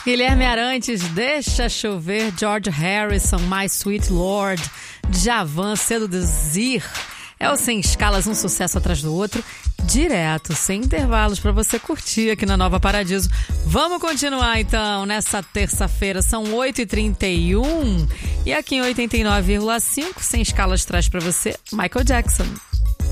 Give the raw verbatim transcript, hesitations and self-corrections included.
Guilherme Arantes, Deixa Chover, George Harrison, My Sweet Lord, Djavan, Seduzir. É o Sem Escalas, um sucesso atrás do outro, direto, sem intervalos, para você curtir aqui na Nova Paradiso. Vamos continuar então nessa terça-feira, são oito e trinta e um e aqui em oitenta e nove vírgula cinco, Sem Escalas traz para você Michael Jackson.